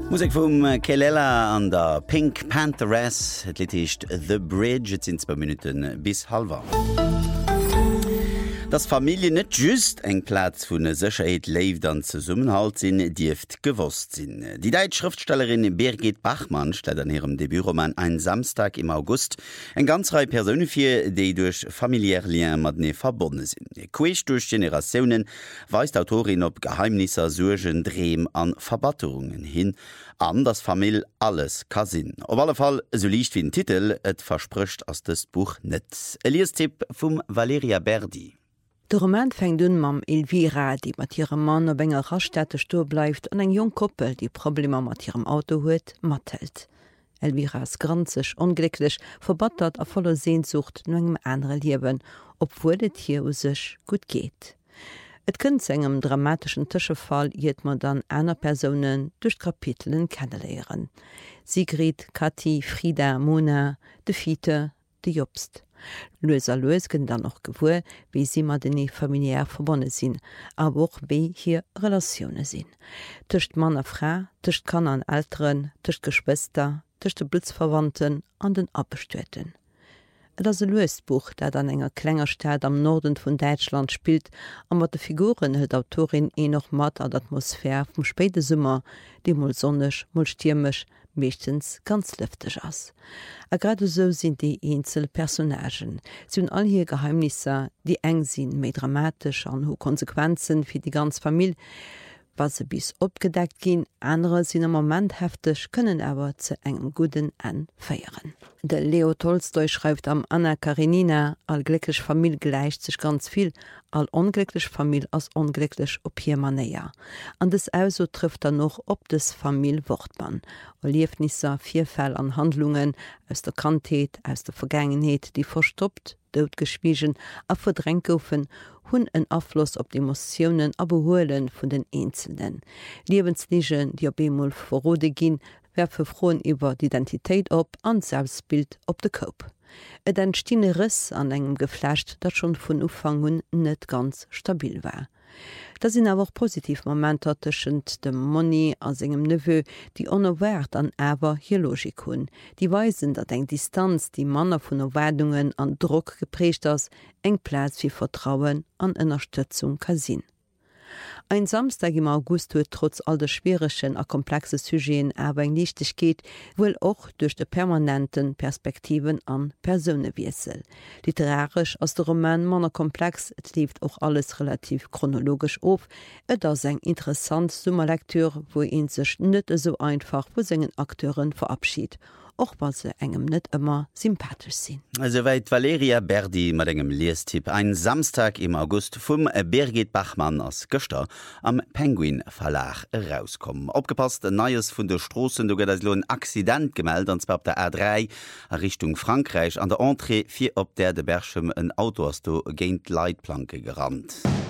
Musik vum Kelela an der Pink Pantheress, et Lied ist The Bridge, et sind 2 Minuten bis halber. Das Familie net just eng Platz vun e Sicherheit leif an ze Summenhalt sinn, Dieft gewusst sinn. Die Deutsche Schriftstellerin Birgit Bachmann stellt an ihrem Debütroman Ein Samstag im August eng ganz Reihe Personen fir, die durch familiär Lien mat ne verbunden sind. Queech durch Generationen weist Autorin op Geheimnisse, Sorgen, Dream an Verbatterungen hin, an das Familie alles kann sinn. Auf alle Fall, so liegt wie ein Titel, et verspricht aus das Buch net. Elias-Tipp vom Valeria Berdi. Der Roman fängt an mam Elvira, die mit ihrem Mann auf enger Raststätte stehen bleibt, und eng jung Koppel, die Probleme mit ihrem Auto hat, mattelt. Elvira ist granzig, unglücklich, verbattert auf voller Sehnsucht nur einem anderen Leben, obwohl es hier aus sich gut geht. Et kënnt zu engem dramatischen Tischefall jiet man dann einer Personen durch Kapiteln kennenlernen. Sigrid, Kathi, Frieda, Mona, de Fiete, de Jobst. Löser gën dann noch gewur, wie sie mat den familiär verbonnen sinn, aber auch wie hier Relationen sinn. Tischt Mann a Frau, tischt Kanner an Älteren, tischt Geschwister, tischt de Blitzverwandten an den Abbestueten. Das Lösbuch, dat an enger Klängerstadt am Norden von Deutschland spielt, an mat de Figuren huet Autorin noch mat an d'Atmosphär vom späte Sommer, die mul sonnig, mul stürmisch, mechtens ganz lüftig ass. A grade so sind die Einzelpersonagen. Sie hun all hier Geheimnisse, die eng sinn, méi dramatisch an ho Konsequenzen fir die ganz Familie, was se bis opgedeckt gin, andere sinn am Moment heftig, können aber zu engem guten Ende feieren. Der Leo Tolstoi schreibt am Anna Karenina, all glücklich Familie gleicht sich ganz viel, all unglücklich Familie als unglücklich op hier Manéa. An des also trifft noch op des Familie Wortmann. Erlebnisse, Vielfalt an Handlungen aus der Kantheit, aus der Vergangenheit, die verstoppt, dort gespiegen, a verdrängt goufen, hunn en Abfluss op die Emotionen a Behoelen vun den Einzelnen. Lebensligen, die op emul verrode ginn, werfe froen iwwer d'Identitéit op an Selbstbild op de Kop. Et entstine Riss an engem Geflecht, dat schon vun Ufang net ganz stabil war. Da sind aber auch positiv Momente zwischen dem Moni als engem Neveu, die unerwehrt an aber hier Logik hun. Die weisen, dass eng Distanz die Männer von Erwartungen an Druck geprägt ist, eng Platz für Vertrauen an Unterstützung kann sein. Ein Samstag im August huet trotz all der schwierischen a komplexe Sujeten aber eng Nichtigkeit, wohl auch durch de permanenten Perspektiven an Personenwiesel. Literarisch aus der Roman manner komplex, et lieft auch alles relativ chronologisch auf, et as eng interessant Summerlektür, wo ihn sich net so einfach wo sengen Akteuren verabschied. Auch weil sie engem net immer sympathisch sind. Soweit Valeria Berdi mit engem Liestipp. Ein Samstag im August vom Birgit Bachmann aus Göster am Penguin Verlag rauskommen. Abgepasst, Neues von der Straßen, da geht es ein Accident gemeldet, und zwar auf der A3 Richtung Frankreich, an der Entrée, vier ob der Bergschirm ein Auto hast du gegen die Leitplanke gerannt.